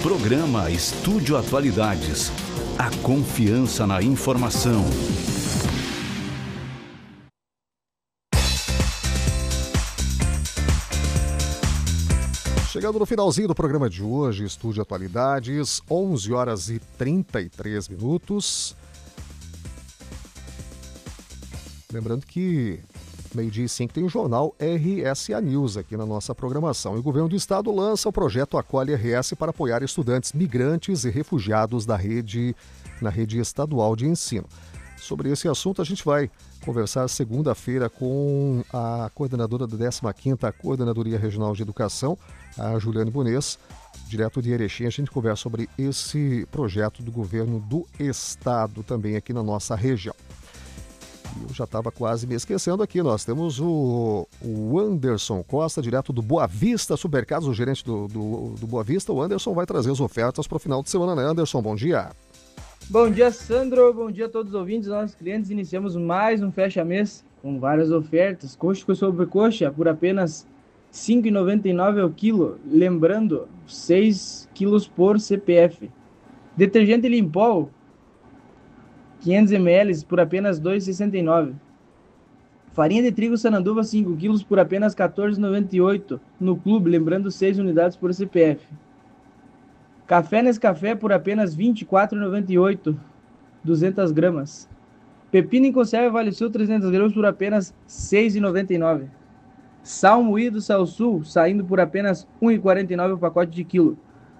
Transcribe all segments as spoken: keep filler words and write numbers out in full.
Programa Estúdio Atualidades. A confiança na informação. Chegando no finalzinho do programa de hoje, Estúdio Atualidades, onze horas e trinta e três minutos. Lembrando que meio-dia e cinco tem o jornal R S A News aqui na nossa programação. E o governo do estado lança o projeto Acolhe R S para apoiar estudantes migrantes e refugiados da rede, na rede estadual de ensino. Sobre esse assunto a gente vai conversar segunda-feira com a coordenadora da décima quinta Coordenadoria Regional de Educação, a Juliane Bonês, direto de Erechim. A gente conversa sobre esse projeto do governo do estado também aqui na nossa região. Eu já estava quase me esquecendo aqui, nós temos o, o Anderson Costa, direto do Boa Vista Supermercados, o gerente do, do, do Boa Vista. O Anderson vai trazer as ofertas para o final de semana, né, Anderson? Bom dia. Bom dia, Sandro. Bom dia a todos os ouvintes, nossos clientes. Iniciamos mais um fecha-mês com várias ofertas. Coxa com sobrecoxa por apenas cinco reais e noventa e nove centavos ao quilo. Lembrando, seis quilos por C P F. Detergente Limpol, quinhentos mililitros por apenas dois reais e sessenta e nove centavos. Farinha de trigo Sananduva cinco quilos por apenas quatorze reais e noventa e oito centavos no clube, lembrando seis unidades por C P F. Café Nescafé por apenas vinte e quatro reais e noventa e oito centavos, duzentas gramas. Pepino em conserva Vale Sul trezentas gramas por apenas seis reais e noventa e nove centavos. Sal moído Sal Sul saindo por apenas um real e quarenta e nove centavos o pacote de quilo.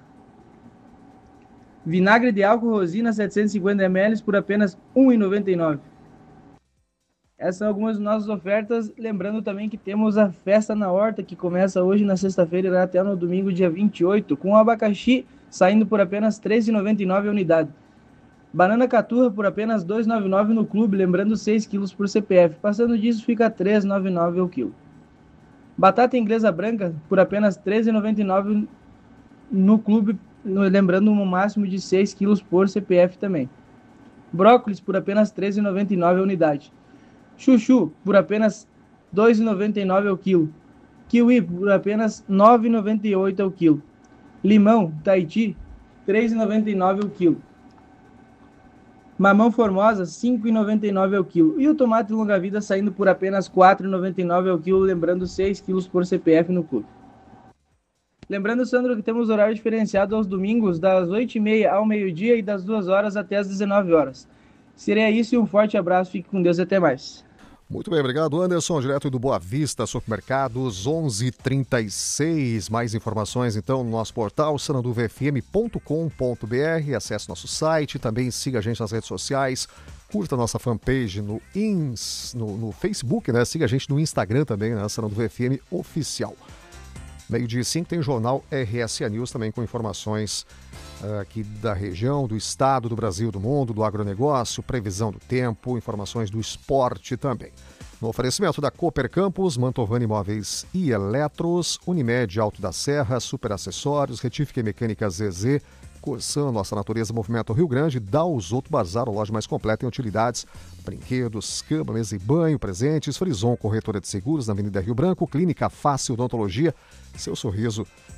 Vinagre de álcool Rosina setecentos e cinquenta mililitros por apenas um real e noventa e nove centavos. Essas são algumas das nossas ofertas. Lembrando também que temos a Festa na Horta, que começa hoje na sexta-feira e vai até no domingo, dia vinte e oito, com abacaxi saindo por apenas três reais e noventa e nove centavos a unidade. Banana caturra por apenas dois reais e noventa e nove centavos no clube, lembrando seis quilos por C P F. Passando disso, fica três reais e noventa e nove centavos ao quilo. Batata inglesa branca por apenas três reais e noventa e nove centavos no clube, lembrando um máximo de seis quilos por C P F também. Brócolis por apenas três reais e noventa e nove centavos a unidade. Chuchu por apenas dois reais e noventa e nove centavos ao quilo. Kiwi por apenas nove reais e noventa e oito centavos ao quilo. Limão Tahiti três reais e noventa e nove centavos ao quilo. Mamão Formosa cinco reais e noventa e nove centavos ao quilo. E o tomate longa vida saindo por apenas quatro reais e noventa e nove centavos ao quilo, lembrando seis quilos por C P F no clube. Lembrando, Sandro, que temos horário diferenciado aos domingos, das oito e meia ao meio-dia e das duas horas até as dezenove horas. Seria isso e um forte abraço, fique com Deus e até mais. Muito bem, obrigado, Anderson, direto do Boa Vista Supermercados, onze e trinta e seis. Mais informações, então, no nosso portal, sananduva f m ponto com ponto b r. Acesse nosso site, também siga a gente nas redes sociais, curta a nossa fanpage no, ins, no, no Facebook, né? Siga a gente no Instagram também, né? Sananduva F M Oficial. Meio-dia e cinco tem o jornal R S A News também com informações uh, aqui da região, do estado, do Brasil, do mundo, do agronegócio, previsão do tempo, informações do esporte também. No oferecimento da Cooper Campus, Mantovani Imóveis e Eletros, Unimed Alto da Serra, Super Acessórios, Retífica e Mecânica Z Z, Corsan, Nossa Natureza, Movimento Rio Grande, Dalzoto Bazar, a loja mais completa em utilidades, brinquedos, cama, mesa e banho, presentes, Frison, corretora de seguros na Avenida Rio Branco, Clínica Face Odontologia, seu sorriso